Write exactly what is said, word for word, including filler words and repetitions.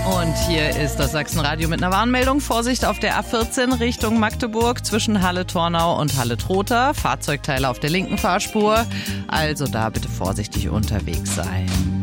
Und hier ist das Sachsenradio mit einer Warnmeldung. Vorsicht auf der A vierzehn Richtung Magdeburg zwischen Halle-Tornau und Halle-Trotha. Fahrzeugteile auf der linken Fahrspur. Also da bitte vorsichtig unterwegs sein.